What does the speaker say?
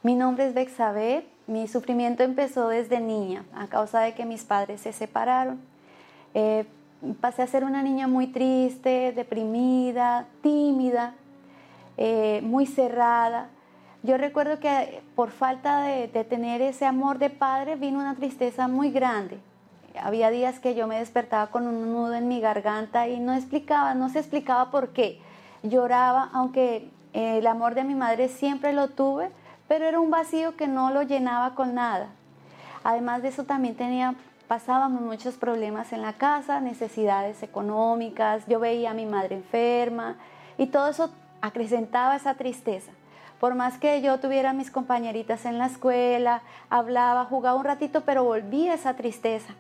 Mi nombre es Bexabé. Mi sufrimiento empezó desde niña a causa de que mis padres se separaron. Eh, Pasé a ser una niña muy triste, deprimida, tímida, muy cerrada. Yo recuerdo que por falta de tener ese amor de padre vino una tristeza muy grande. Había días que yo me despertaba con un nudo en mi garganta y no se explicaba por qué. Lloraba, aunque el amor de mi madre siempre lo tuve, pero era un vacío que no lo llenaba con nada. Además de eso también pasábamos muchos problemas en la casa, necesidades económicas, yo veía a mi madre enferma y todo eso acrecentaba esa tristeza. Por más que yo tuviera mis compañeritas en la escuela, hablaba, jugaba un ratito, pero volvía esa tristeza.